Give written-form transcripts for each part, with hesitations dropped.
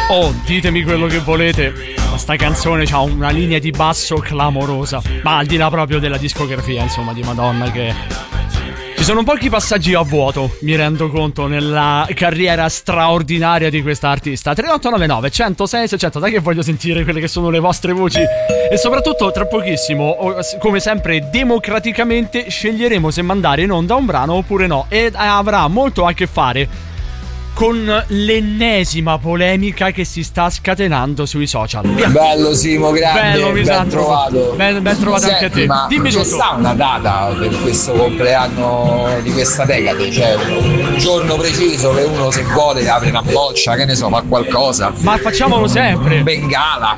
Oh, ditemi quello che volete, ma sta canzone c'ha una linea di basso clamorosa. Ma al di là proprio della discografia, insomma, di Madonna, che ci sono pochi passaggi a vuoto, mi rendo conto, nella carriera straordinaria di questa artista. 3899 106 600, dai che voglio sentire quelle che sono le vostre voci. E soprattutto tra pochissimo, come sempre, democraticamente sceglieremo se mandare in onda un brano oppure no. E avrà molto a che fare con l'ennesima polemica che si sta scatenando sui social. Via. Bello Simo, grande, bello, ben trovato. Ben trovato. Senti, anche a te. Ma dimmi c'è tutto. sta una data per questo compleanno di questa decade? Cioè un giorno preciso che uno, se vuole, apre una boccia, che ne so, fa qualcosa. Ma facciamolo sempre. Bengala.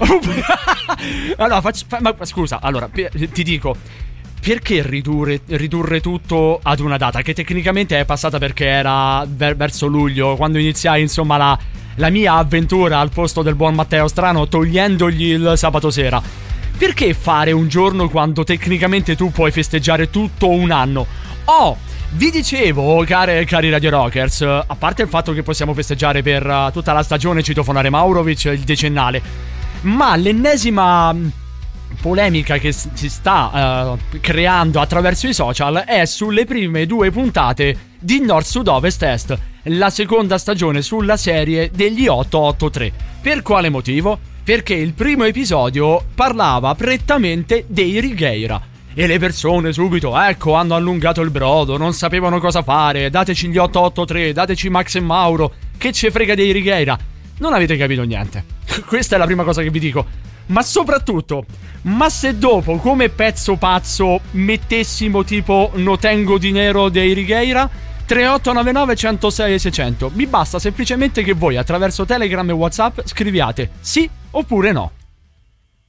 Allora, ma scusa, allora, ti dico, perché ridurre tutto ad una data che tecnicamente è passata, perché era verso luglio, quando iniziai, insomma, la mia avventura al posto del buon Matteo Strano, togliendogli il sabato sera. Perché fare un giorno quando tecnicamente tu puoi festeggiare tutto un anno? Vi dicevo, cari Radio Rockers, a parte il fatto che possiamo festeggiare per tutta la stagione citofonare Maurovic, il decennale, ma l'ennesima polemica che si sta creando attraverso i social è sulle prime 2 puntate di Nord Sud Ovest Est, la seconda stagione sulla serie degli 883. Per quale motivo? Perché il primo episodio parlava prettamente dei Righeira e le persone subito, ecco, hanno allungato il brodo, non sapevano cosa fare, dateci gli 883, dateci Max e Mauro, che ce frega dei Righeira. Non avete capito niente. Questa è la prima cosa che vi dico. Ma soprattutto, ma se dopo, come pezzo pazzo, mettessimo tipo No tengo dinero dei Righeira? 3899 106 600. Mi basta semplicemente che voi attraverso Telegram e WhatsApp scriviate sì oppure no.